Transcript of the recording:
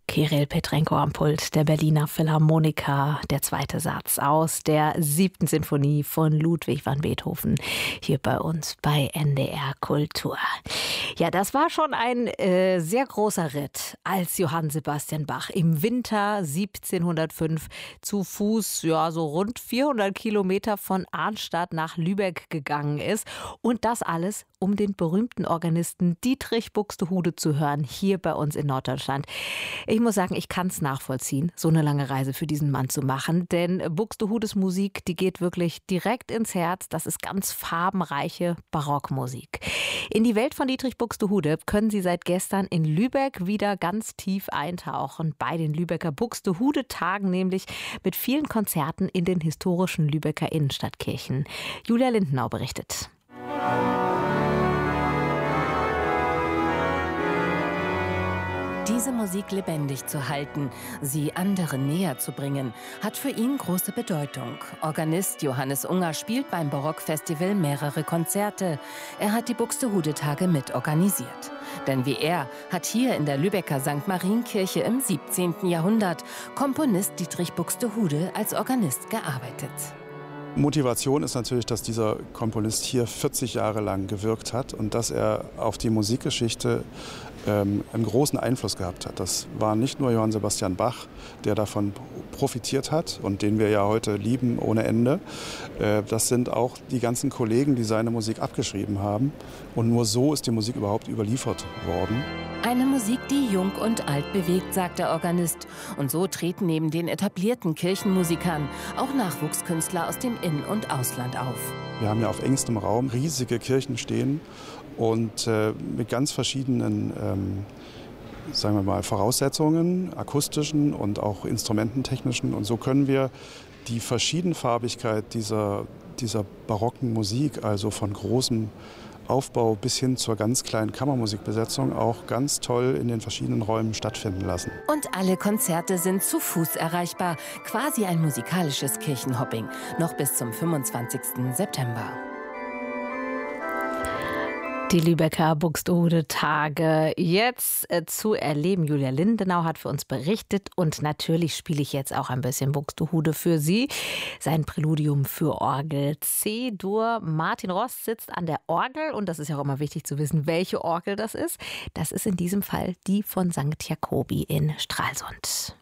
Kirill Petrenko am Pult der Berliner Philharmoniker. Der zweite Satz aus der 7. Sinfonie von Ludwig van Beethoven. Hier bei uns bei NDR Kultur. Ja, das war schon ein sehr großer Ritt, als Johann Sebastian Bach im Winter 1705 zu Fuß, ja, so rund 400 Kilometer von Arnstadt nach Lübeck gegangen ist. Und das alles, um den berühmten Organisten Dietrich Buxtehude zu hören, hier bei uns in Norddeutschland. Ich muss sagen, ich kann es nachvollziehen, so eine lange Reise für diesen Mann zu machen. Denn Buxtehudes Musik, die geht wirklich direkt ins Herz. Das ist ganz farbenreiche Barockmusik. In die Welt von Dietrich Buxtehude können Sie seit gestern in Lübeck wieder ganz tief eintauchen. Bei den Lübecker Buxtehude-Tagen nämlich mit vielen Konzerten in den historischen Lübecker Innenstadtkirchen. Julia Lindenau berichtet. Diese Musik lebendig zu halten, sie anderen näher zu bringen, hat für ihn große Bedeutung. Organist Johannes Unger spielt beim Barockfestival mehrere Konzerte. Er hat die Buxtehude-Tage mitorganisiert. Denn wie er hat hier in der Lübecker St. Marienkirche im 17. Jahrhundert Komponist Dietrich Buxtehude als Organist gearbeitet. Motivation ist natürlich, dass dieser Komponist hier 40 Jahre lang gewirkt hat und dass er auf die Musikgeschichte einen großen Einfluss gehabt hat. Das war nicht nur Johann Sebastian Bach, der davon profitiert hat und den wir ja heute lieben ohne Ende. Das sind auch die ganzen Kollegen, die seine Musik abgeschrieben haben. Und nur so ist die Musik überhaupt überliefert worden. Eine Musik, die jung und alt bewegt, sagt der Organist. Und so treten neben den etablierten Kirchenmusikern auch Nachwuchskünstler aus dem In- und Ausland auf. Wir haben ja auf engstem Raum riesige Kirchen stehen und mit ganz verschiedenen sagen wir mal, Voraussetzungen, akustischen und auch instrumententechnischen. Und so können wir die Verschiedenfarbigkeit dieser barocken Musik, also von großem Aufbau bis hin zur ganz kleinen Kammermusikbesetzung, auch ganz toll in den verschiedenen Räumen stattfinden lassen. Und alle Konzerte sind zu Fuß erreichbar. Quasi ein musikalisches Kirchenhopping. Noch bis zum 25. September. Die Lübecker Buxtehude-Tage jetzt zu erleben. Julia Lindenau hat für uns berichtet und natürlich spiele ich jetzt auch ein bisschen Buxtehude für Sie. Sein Präludium für Orgel C-Dur. Martin Rost sitzt an der Orgel und das ist ja auch immer wichtig zu wissen, welche Orgel das ist. Das ist in diesem Fall die von St. Jakobi in Stralsund.